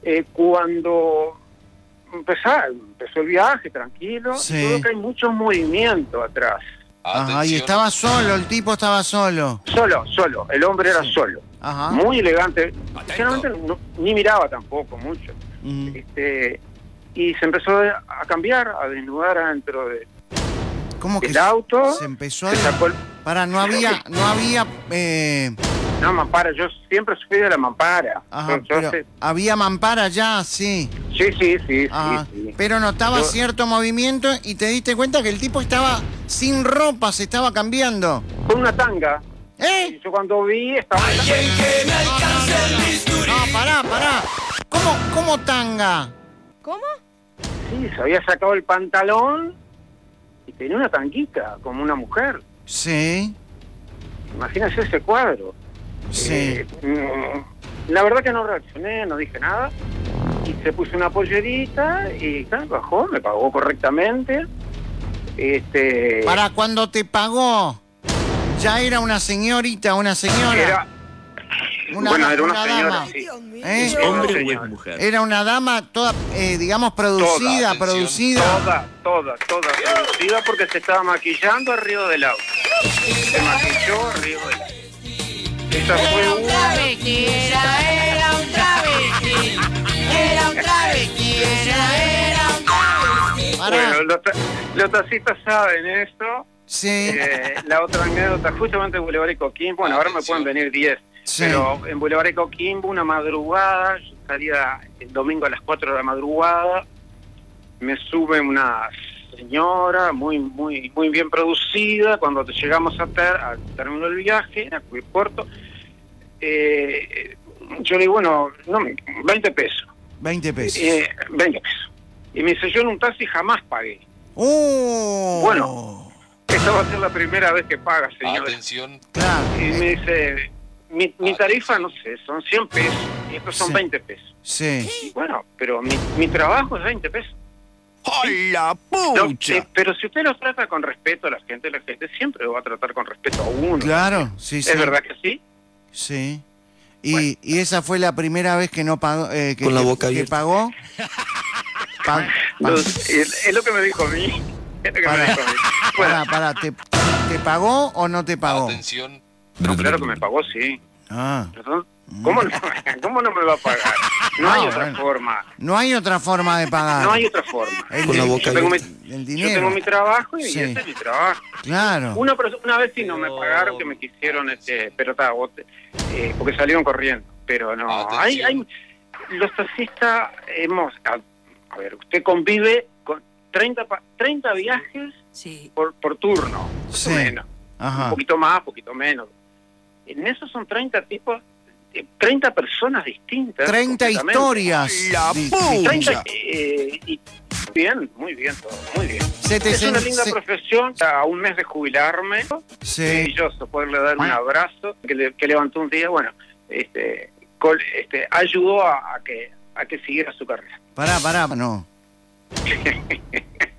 Cuando empezó el viaje, tranquilo, Sí. y todo que hay muchos movimientos atrás. Ajá, y estaba solo, el tipo estaba solo. Solo, el hombre era Sí. solo. Ajá. Muy elegante. Sinceramente ni miraba tampoco mucho. Mm. Y se empezó a cambiar, a desnudar adentro ¿Cómo que del auto. se empezó a... Se sacó el... Para, no había... No, mampara, yo siempre fui de la mampara. Ajá, Yo pero sé- había mampara ya, sí. Sí. Ajá. Sí. Pero notaba Yo- cierto movimiento y te diste cuenta que el tipo estaba sin ropa, se estaba cambiando. Con una tanga. ¿Eh? Y yo cuando vi, estaba... No, pará. ¿Cómo tanga? ¿Cómo? Sí, se había sacado el pantalón y tenía una tanguita, como una mujer. Sí, Imagínese ese cuadro. sí. La verdad que no reaccioné, no dije nada. Y se puso una pollerita y claro, bajó, me pagó correctamente. Para cuando te pagó, ya era una señorita, una señora. Era una señora, dama. sí. ¿Eh? Sí, era una ¿Hombre o señora. es mujer? Era una dama toda, digamos, producida. Toda producida porque se estaba maquillando arriba del auto. Se maquilló arriba del auto. Esa fue una... Era un travesti. Pará. Bueno, los taxistas saben esto. Sí, La otra anécdota, justamente en Boulevard y Coquimbo, bueno, ahora me pueden venir 10, sí. pero en Boulevard y Coquimbo, una madrugada, yo salía el domingo a las 4 de la madrugada, me sube una señora muy bien producida, cuando llegamos al término del viaje, era muy corto, yo le digo, bueno, 20 pesos. 20 pesos. 20 pesos. Y me dice, yo en un taxi jamás pagué. Bueno. Esta va a ser la primera vez que paga, señor. Atención. Claro. Y me dice, mi tarifa, no sé, son 100 pesos. Y estos son Sí. 20 pesos. Sí. Y bueno, pero mi trabajo es 20 pesos. ¡Hola, No, pucha! pero si usted los trata con respeto a la gente siempre lo va a tratar con respeto a uno. Claro, sí. ¿Es verdad que sí? Sí. Y esa fue la primera vez que no pagó, Con la boca que abierta. pagó. Es lo que me dijo a mí. Es lo que me dijo a mí. Bueno, Pará, ¿te pagó o no te pagó? Atención. no, claro que me pagó, sí. Ah, ¿Perdón? ¿Cómo no me va a pagar? No hay otra bueno. forma. no hay otra forma de pagar. No hay otra forma. Con la boca Yo tengo, abierta. el yo dinero. tengo mi trabajo y Sí. ese es mi trabajo. Claro. Una vez sí no me pagaron, que me quisieron, pero está, porque salieron corriendo. Pero no, Atención. los taxistas a ver, usted convive con 30 viajes Sí. por turno, más Sí. o menos. Un Ajá. poquito más, poquito menos. En esos son 30 tipos, 30 personas distintas. 30 completamente. historias. La Di- pucha. 30, y muy bien todo, muy bien. Se te Es una sen- linda se- profesión, a un mes de jubilarme, Sí. maravilloso poderle dar un abrazo, que levantó un día, bueno, ayudó a que siguiera su carrera. Pará, no.